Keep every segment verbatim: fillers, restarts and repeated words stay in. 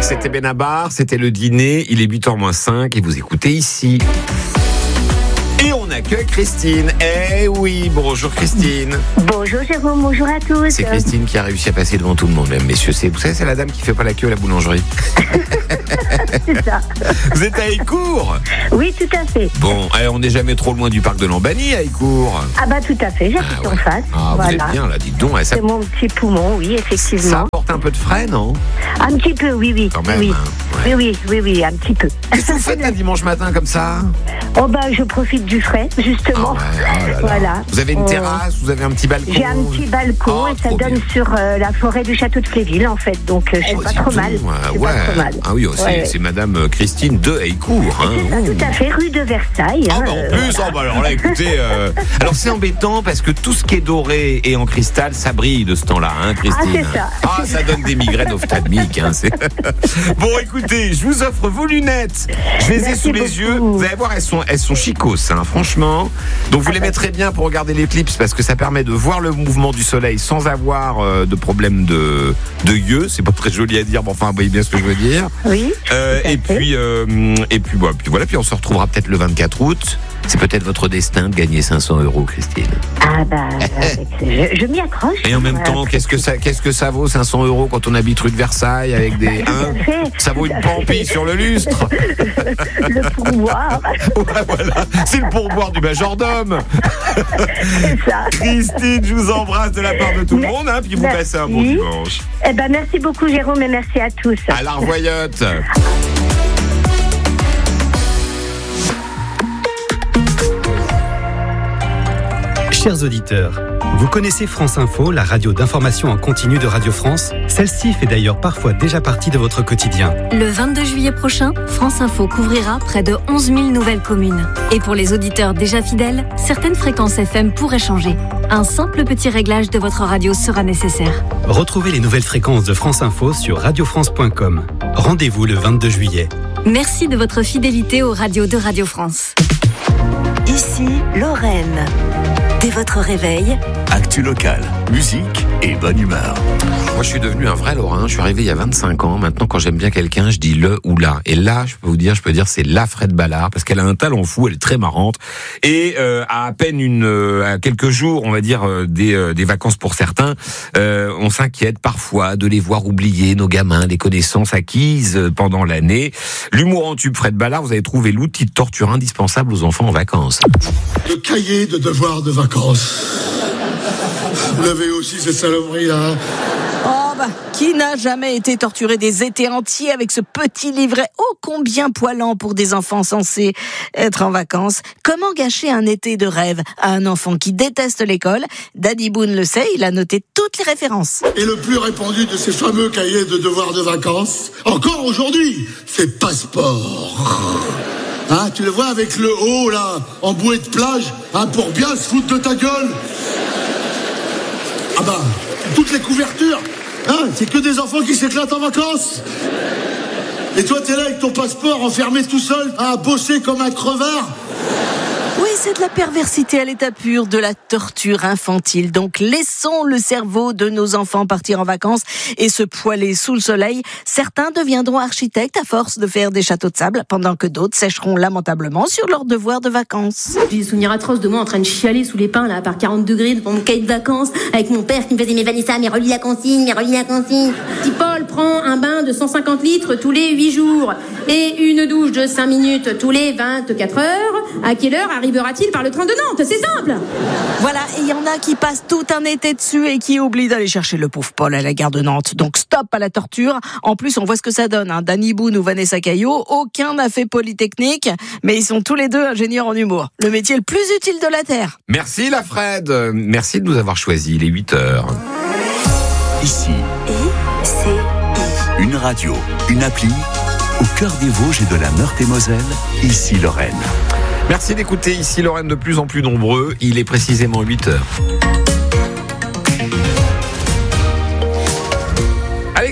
C'était Benabar, c'était le dîner, il est huit heures moins cinq et vous écoutez ici. Et on accueille Christine. Eh oui, bonjour Christine. Bonjour Jérôme, bonjour à tous. C'est Christine qui a réussi à passer devant tout le monde, mesdames, messieurs. C'est, vous savez, c'est la dame qui fait pas la queue à la boulangerie. C'est ça. Vous êtes à Écourt ? Oui, tout à fait. Bon, allez, on n'est jamais trop loin du parc de Lambani à Écourt. Ah bah tout à fait, j'habite Ah, en ouais. face. Ah, vous voilà. êtes bien là, dites donc. Ça, C'est mon petit poumon, oui, ça effectivement. apporte un peu de frais, non ? Un petit peu, oui, oui. Quand même, oui. hein, ouais. oui, oui, oui, oui, un petit peu. Qu'est-ce que vous faites un dimanche matin comme ça ? Oh bah je profite du frais, Ah justement. ouais, oh là là. Voilà. Vous avez une Oh. terrasse, vous avez un petit balcon. J'ai un petit balcon Oh, et ça trop donne bien. sur euh, la forêt du château de Fléville, en fait. Donc euh, c'est Oh, pas dis trop donc, mal. ouais, C'est ouais. pas trop mal. Ah oui, oh, c'est, Ouais, ouais. c'est Madame Christine de Écourt. Hein. C'est ça, Ouh. tout à fait, rue de Versailles. Ah hein, bah en euh, plus, voilà. oh bah alors là écoutez, euh, alors c'est embêtant parce que tout ce qui est doré et en cristal, ça brille de ce temps-là, hein Christine. Ah, c'est ça. Ah, ça donne des migraines ophtalmiques. Hein, c'est... Bon écoutez, je vous offre vos lunettes. Je les ai Merci sous les beaucoup. yeux. Vous allez voir, elles sont, elles sont chicos, hein, franchement. Donc vous les mettrez bien pour regarder l'éclipse parce que ça permet de voir le mouvement du soleil sans avoir euh, de problème de, de yeux. C'est pas très joli à dire, mais enfin vous voyez bien ce que je veux dire. Oui. Euh, tout à et fait. puis, euh, et puis, bah, puis voilà, puis on se retrouvera peut-être le vingt-quatre août. C'est peut-être votre destin de gagner cinq cents euros, Christine. Ah bah, avec- je, je m'y accroche. Et en même Euh, temps, qu'est-ce que ça, qu'est-ce que ça vaut cinq cents euros quand on habite rue de Versailles avec des, Tout hein, à fait. ça vaut une pampille sur le lustre. Le pourboire, Ouais, voilà, c'est le pourboire du majordome. c'est ça. Christine, je vous embrasse de la part de tout le Mais- monde, hein, puis vous merci. passez un bon dimanche. Eh ben, merci beaucoup Jérôme et merci à tous. À la revoyote. Chers auditeurs, vous connaissez France Info, la radio d'information en continu de Radio France ? Celle-ci fait d'ailleurs parfois déjà partie de votre quotidien. Le vingt-deux juillet prochain, France Info couvrira près de onze mille nouvelles communes. Et pour les auditeurs déjà fidèles, certaines fréquences F M pourraient changer. Un simple petit réglage de votre radio sera nécessaire. Retrouvez les nouvelles fréquences de France Info sur radio france point com. Rendez-vous le vingt-deux juillet. Merci de votre fidélité aux radios de Radio France. Ici, Lorraine. Dès votre réveil, Actu locale, musique et bonne humeur. Moi, je suis devenu un vrai Lorrain. Je suis arrivé il y a vingt-cinq ans. Maintenant, quand j'aime bien quelqu'un, je dis le ou la. Et là, je peux vous dire, je peux dire, c'est la Fred Ballard parce qu'elle a un talent fou. Elle est très marrante. Et euh, à à peine une, euh, à quelques jours, on va dire euh, des, euh, des vacances pour certains, euh, on s'inquiète parfois de les voir oublier nos gamins, les connaissances acquises pendant l'année. L'humour en tube Fred Ballard, vous avez trouvé l'outil de torture indispensable aux enfants en vacances. Le cahier de devoirs de vacances. Vous l'avez aussi, cette saloperie-là. Oh bah, qui n'a jamais été torturé des étés entiers avec ce petit livret ô combien poilant pour des enfants censés être en vacances? Comment gâcher un été de rêve à un enfant qui déteste l'école? Danny Boone le sait, il a noté toutes les références. Et le plus répandu de ces fameux cahiers de devoirs de vacances, encore aujourd'hui, c'est Passeport. Hein, tu le vois avec le haut, là, en bouée de plage, hein, pour bien se foutre de ta gueule. Ah bah, toutes les couvertures, hein, c'est que des enfants qui s'éclatent en vacances. Et toi, t'es là avec ton passeport enfermé tout seul, à bosser comme un crevard. Oui, c'est de la perversité à l'état pur, de la torture infantile. Donc laissons le cerveau de nos enfants partir en vacances et se poiler sous le soleil. Certains deviendront architectes à force de faire des châteaux de sable, pendant que d'autres sécheront lamentablement sur leurs devoirs de vacances. J'ai des souvenirs atroces de moi en train de chialer sous les pins là, par quarante degrés devant mon cahier de vacances, avec mon père qui me faisait mais Vanessa, mais relis la consigne, mais relis la consigne. Petit Paul prend un bain de cent cinquante litres tous les huit jours et une douche de cinq minutes tous les vingt-quatre heures. À quelle heure arrivera-t-il par le train de Nantes? C'est simple. Voilà, et il y en a qui passent tout un été dessus et qui oublient d'aller chercher le pauvre Paul à la gare de Nantes. Donc stop à la torture. En plus, on voit ce que ça donne. Hein. Danny Boone ou Vanessa Caillot, aucun n'a fait Polytechnique, mais ils sont tous les deux ingénieurs en humour. Le métier le plus utile de la Terre. Merci la Fred. Merci de nous avoir choisis. Il est huit heures. Ici, I, C, I. une radio, une appli, au cœur des Vosges et de la Meurthe-et-Moselle, ici Lorraine. Merci d'écouter ici Lorraine de plus en plus nombreux. Il est précisément huit heures.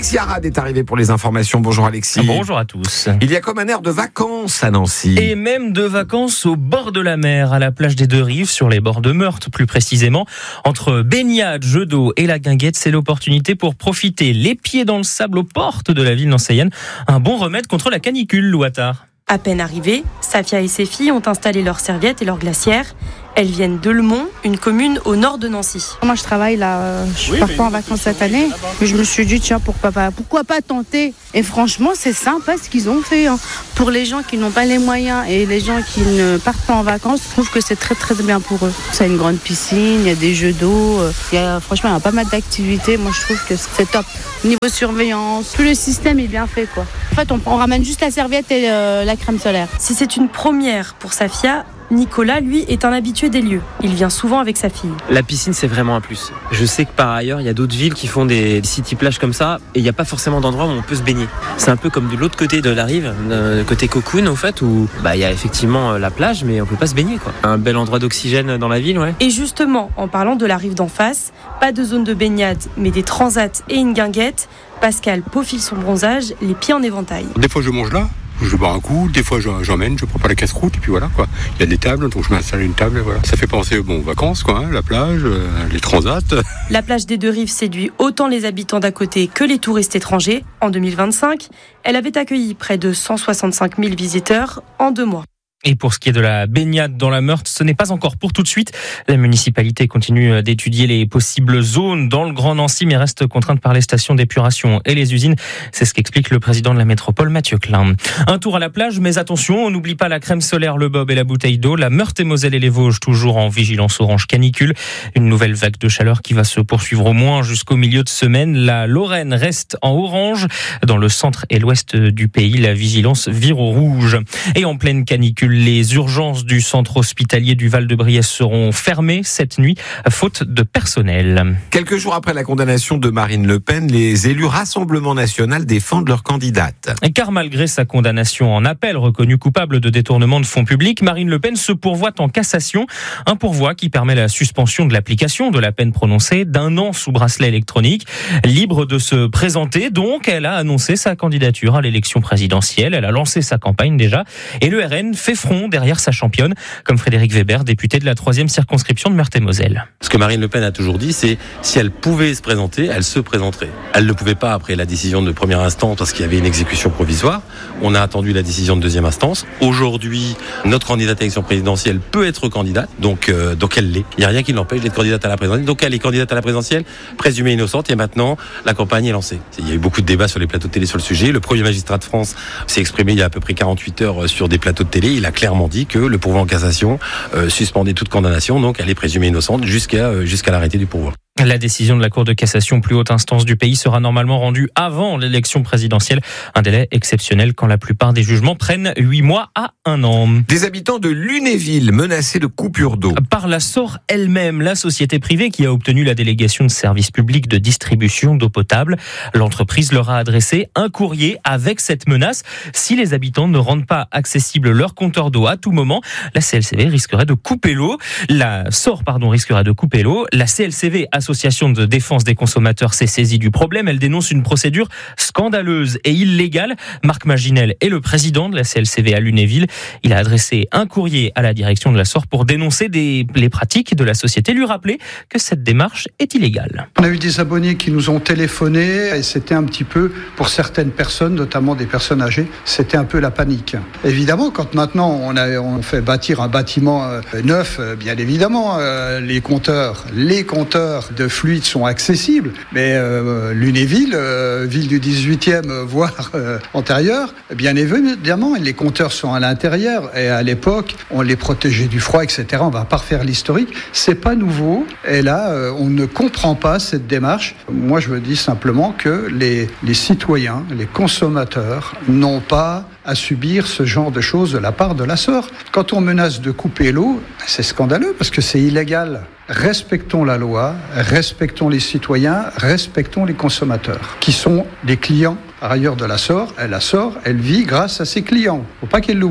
Alexis Arad est arrivé pour les informations. Bonjour Alexis. Bonjour à tous. Il y a comme un air de vacances à Nancy. Et même de vacances au bord de la mer, à la plage des Deux-Rives, sur les bords de Meurthe plus précisément. Entre baignade, jeux d'eau et la guinguette, c'est l'opportunité pour profiter les pieds dans le sable aux portes de la ville nancéienne. Un bon remède contre la canicule, Lou Attard. À peine arrivées, Safia et ses filles ont installé leurs serviettes et leurs glacières. Elles viennent de Le Mont, une commune au nord de Nancy. Moi je travaille là, euh, je oui, pars pas en vacances cette année, mais je me suis dit tiens pourquoi pas, pourquoi pas tenter. Et franchement c'est sympa ce qu'ils ont fait. Hein. Pour les gens qui n'ont pas les moyens et les gens qui ne partent pas en vacances, je trouve que c'est très très bien pour eux. C'est une grande piscine, il y a des jeux d'eau, il y a, franchement il y a pas mal d'activités. Moi je trouve que c'est top. Niveau surveillance, tout le système est bien fait quoi. En fait on, on ramène juste la serviette et euh, la crème solaire. Si c'est une première pour Safia, Nicolas, lui, est un habitué des lieux. Il vient souvent avec sa fille. La piscine, c'est vraiment un plus. Je sais que par ailleurs, il y a d'autres villes qui font des city-plages comme ça et il n'y a pas forcément d'endroit où on peut se baigner. C'est un peu comme de l'autre côté de la rive, euh, côté Cocoon, en fait, où bah, il y a effectivement la plage, mais on ne peut pas se baigner, quoi. Un bel endroit d'oxygène dans la ville, ouais. Et justement, en parlant de la rive d'en face, pas de zone de baignade, mais des transats et une guinguette, Pascal peaufile son bronzage, les pieds en éventail. Des fois, je mange là. Je bois un coup, des fois j'emmène, je prends pas la casse-croûte et puis voilà quoi. Il y a des tables, donc je m'installe une table et voilà. Ça fait penser bon, aux vacances quoi, hein, la plage, euh, les transats. La plage des Deux-Rives séduit autant les habitants d'à côté que les touristes étrangers. En deux mille vingt-cinq, elle avait accueilli près de cent soixante-cinq mille visiteurs en deux mois. Et pour ce qui est de la baignade dans la Meurthe, ce n'est pas encore pour tout de suite. La municipalité continue d'étudier les possibles zones dans le Grand Nancy, mais reste contrainte par les stations d'épuration et les usines. C'est ce qu'explique le président de la métropole, Mathieu Klein. Un tour à la plage, mais attention, on n'oublie pas la crème solaire, le bob et la bouteille d'eau. La Meurthe-et-Moselle et les Vosges, toujours en vigilance orange canicule. Une nouvelle vague de chaleur qui va se poursuivre au moins jusqu'au milieu de semaine. La Lorraine reste en orange. Dans le centre et l'ouest du pays, la vigilance vire au rouge. Et en pleine canicule, les urgences du centre hospitalier du Val-de-Briesse seront fermées cette nuit, faute de personnel. Quelques jours après la condamnation de Marine Le Pen, les élus Rassemblement National défendent leur candidate. Car malgré sa condamnation en appel, reconnue coupable de détournement de fonds publics, Marine Le Pen se pourvoit en cassation. Un pourvoi qui permet la suspension de l'application de la peine prononcée d'un an sous bracelet électronique. Libre de se présenter, donc, elle a annoncé sa candidature à l'élection présidentielle. Elle a lancé sa campagne déjà. Et le R N fait front derrière sa championne, comme Frédéric Weber, député de la troisième circonscription de Meurthe-et-Moselle. Ce que Marine Le Pen a toujours dit, c'est si elle pouvait se présenter, elle se présenterait. Elle ne pouvait pas après la décision de première instance parce qu'il y avait une exécution provisoire. On a attendu la décision de deuxième instance. Aujourd'hui, notre candidate à l'élection présidentielle peut être candidate, donc, euh, donc elle l'est. Il n'y a rien qui l'empêche d'être candidate à la présidentielle. Donc elle est candidate à la présidentielle, présumée innocente, et maintenant la campagne est lancée. Il y a eu beaucoup de débats sur les plateaux de télé sur le sujet. Le premier magistrat de France s'est exprimé il y a à peu près quarante-huit heures sur des plateaux de télé. Il a clairement dit que le pourvoi en cassation euh, suspendait toute condamnation, donc elle est présumée innocente jusqu'à euh, jusqu'à l'arrêté du pourvoi. La décision de la Cour de cassation, plus haute instance du pays, sera normalement rendue avant l'élection présidentielle. Un délai exceptionnel quand la plupart des jugements prennent huit mois à un an. Des habitants de Lunéville menacés de coupure d'eau. Par la SOR elle-même, la société privée qui a obtenu la délégation de service public de distribution d'eau potable. L'entreprise leur a adressé un courrier avec cette menace. Si les habitants ne rendent pas accessible leur compteur d'eau à tout moment, la C L C V risquerait de couper l'eau. La SOR, pardon, risquerait de couper l'eau. La C L C V a Association de défense des consommateurs s'est saisie du problème. Elle dénonce une procédure scandaleuse et illégale. Marc Maginel est le président de la C L C V à Lunéville. Il a adressé un courrier à la direction de la SOR pour dénoncer des, les pratiques de la société, lui rappeler que cette démarche est illégale. On a eu des abonnés qui nous ont téléphoné et c'était un petit peu, pour certaines personnes, notamment des personnes âgées, c'était un peu la panique. Évidemment, quand maintenant on, a, on fait bâtir un bâtiment euh, neuf, euh, bien évidemment, euh, les compteurs, les compteurs de fluides sont accessibles, mais euh, Lunéville, euh, ville du dix-huitième, euh, voire euh, antérieure, bien évidemment, les compteurs sont à l'intérieur, et à l'époque, on les protégeait du froid, et cetera. On va pas refaire l'historique, c'est pas nouveau, et là, euh, on ne comprend pas cette démarche. Moi, je me dis simplement que les, les citoyens, les consommateurs, n'ont pas à subir ce genre de choses de la part de la SOR. Quand on menace de couper l'eau, c'est scandaleux, parce que c'est illégal. Respectons la loi, respectons les citoyens, respectons les consommateurs, qui sont des clients, par ailleurs, de la SOR. La SOR, elle vit grâce à ses clients. Faut pas qu'elle l'oublie.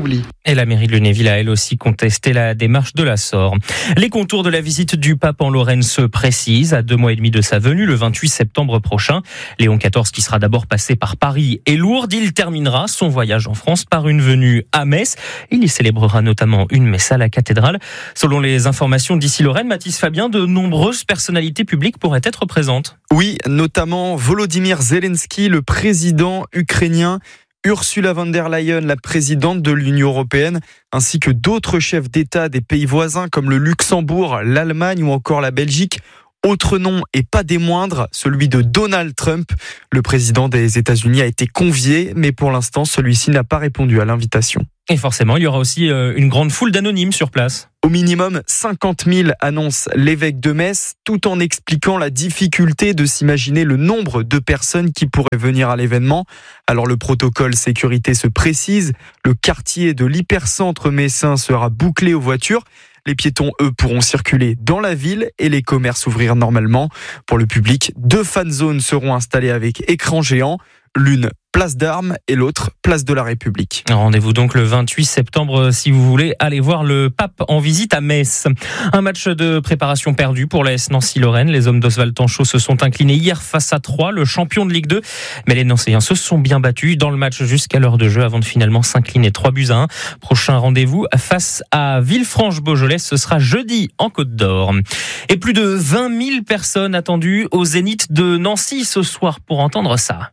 Et la mairie de Lunéville a elle aussi contesté la démarche de la S O R. Les contours de la visite du pape en Lorraine se précisent à deux mois et demi de sa venue, le vingt-huit septembre prochain. Léon quatorze qui sera d'abord passé par Paris et Lourdes. Il terminera son voyage en France par une venue à Metz. Il y célébrera notamment une messe à la cathédrale. Selon les informations d'ici Lorraine, Mathis Fabien, de nombreuses personnalités publiques pourraient être présentes. Oui, notamment Volodymyr Zelensky, le président ukrainien, Ursula von der Leyen, la présidente de l'Union européenne, ainsi que d'autres chefs d'État des pays voisins comme le Luxembourg, l'Allemagne ou encore la Belgique. Autre nom, et pas des moindres, celui de Donald Trump. Le président des États-Unis a été convié, mais pour l'instant, celui-ci n'a pas répondu à l'invitation. Et forcément, il y aura aussi une grande foule d'anonymes sur place. Au minimum cinquante mille, annonce l'évêque de Metz, tout en expliquant la difficulté de s'imaginer le nombre de personnes qui pourraient venir à l'événement. Alors le protocole sécurité se précise, le quartier de l'hypercentre messin sera bouclé aux voitures. Les piétons, eux, pourront circuler dans la ville et les commerces ouvrir normalement. Pour le public, deux fan zones seront installées avec écran géant. L'une, place d'Armes, et l'autre, place de la République. Rendez-vous donc le vingt-huit septembre si vous voulez aller voir le pape en visite à Metz. Un match de préparation perdu pour la S Nancy-Lorraine. Les hommes d'Oswald Tanchot se sont inclinés hier face à Troyes, le champion de Ligue deux. Mais les Nancéens se sont bien battus dans le match jusqu'à l'heure de jeu avant de finalement s'incliner trois buts à un. Prochain rendez-vous face à Villefranche-Beaujolais, ce sera jeudi en Côte d'Or. Et plus de vingt mille personnes attendues au Zénith de Nancy ce soir pour entendre ça.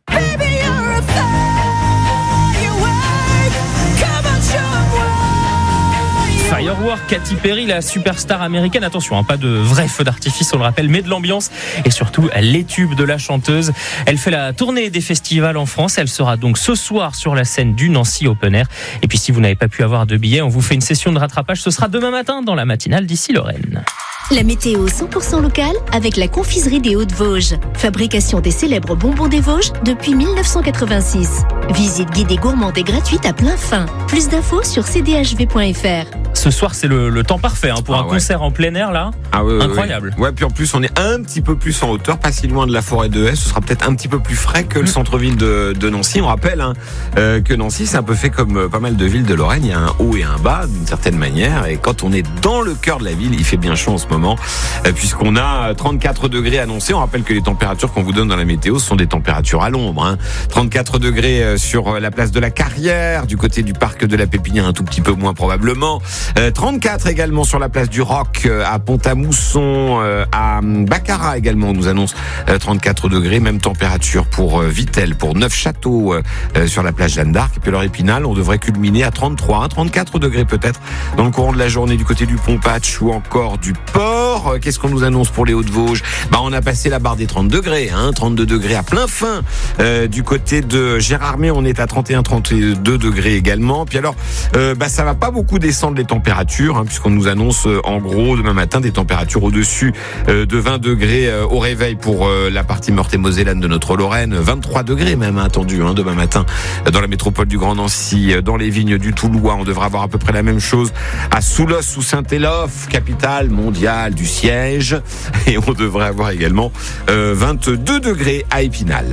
Firework, Katy Perry, la superstar américaine. Attention, hein, pas de vrai feu d'artifice, on le rappelle, mais de l'ambiance et surtout les tubes de la chanteuse. Elle fait la tournée des festivals en France. Elle sera donc ce soir sur la scène du Nancy Open Air. Et puis si vous n'avez pas pu avoir de billets, on vous fait une session de rattrapage. Ce sera demain matin dans la matinale d'ici Lorraine. La météo cent pour cent locale avec la confiserie des Hauts-de-Vosges. Fabrication des célèbres bonbons des Vosges depuis mille neuf cent quatre-vingt-six. Visite guidée gourmande et gratuite à plein fin. Plus d'infos sur c d h v point f r. Ce soir, c'est le, le temps parfait hein, pour ah un ouais. concert en plein air là. Ah ouais, ouais, incroyable. Ouais. ouais, puis en plus, on est un petit peu plus en hauteur, pas si loin de la forêt de Hesse. Ce sera peut-être un petit peu plus frais que le centre-ville de, de Nancy. On rappelle hein, euh, que Nancy, c'est un peu fait comme euh, pas mal de villes de Lorraine. Il y a un haut et un bas d'une certaine manière. Et quand on est dans le cœur de la ville, il fait bien chaud en ce moment, euh, puisqu'on a trente-quatre degrés annoncés. On rappelle que les températures qu'on vous donne dans la météo sont des températures à l'ombre. Hein. trente-quatre degrés sur la place de la Carrière, du côté du parc de la Pépinière, un tout petit peu moins probablement. Euh, trente-quatre également sur la place du Roc, à Pont-à-Mousson, euh, à Baccarat également, on nous annonce euh, trente-quatre degrés, même température pour euh, Vittel, pour Neufchâteau, euh, sur la place Jeanne d'Arc. Et puis alors Épinal, on devrait culminer à trente-trois, hein, trente-quatre degrés peut-être dans le courant de la journée du côté du Pompatch ou encore du Port. Euh, qu'est-ce qu'on nous annonce pour les Hauts-de-Vosges? Bah, on a passé la barre des trente degrés, hein, trente-deux degrés à plein fin. Euh, du côté de Gérardmer, on est à trente et un, trente-deux degrés également. Puis alors, euh, bah, ça va pas beaucoup descendre les températures, hein, puisqu'on nous annonce euh, en gros demain matin des températures au-dessus euh, de vingt degrés euh, au réveil pour euh, la partie Meurthe-et-Mosellane de notre Lorraine, vingt-trois degrés même attendu hein, demain matin euh, dans la métropole du Grand Nancy, euh, dans les vignes du Toulois. On devrait avoir à peu près la même chose à Soulos ou Saint-Élof, capitale mondiale du siège, et on devrait avoir également euh, vingt-deux degrés à Épinal.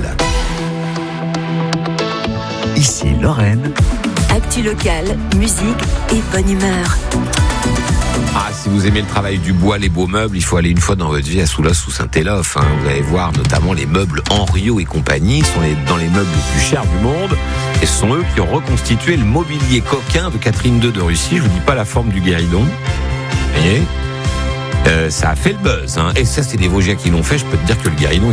Ici Lorraine. Actu locale, musique et bonne humeur. Ah, si vous aimez le travail du bois, les beaux meubles, il faut aller une fois dans votre vie à Soulos ou Saint-Élof. Hein. Vous allez voir notamment les meubles Henriot et compagnie. Ils sont les, dans les meubles les plus chers du monde. Et ce sont eux qui ont reconstitué le mobilier coquin de Catherine deux de Russie. Je vous dis pas la forme du guéridon. Vous voyez ? Euh, ça a fait le buzz. Hein. Et ça, c'est des Vosgiens qui l'ont fait. Je peux te dire que le guéridon